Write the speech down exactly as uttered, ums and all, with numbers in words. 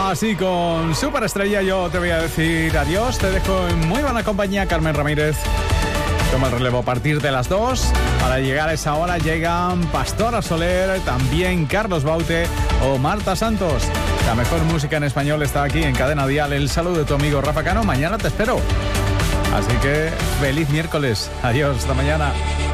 Así con Superestrella yo te voy a decir adiós. Te dejo en muy buena compañía. Carmen Ramírez toma el relevo a partir de las dos. Para llegar a esa hora llegan Pastora Soler, también Carlos Baute o Marta Santos. La mejor música en español está aquí en Cadena Dial. El saludo de tu amigo Rafa Cano. Mañana te espero. Así que feliz miércoles. Adiós, hasta mañana.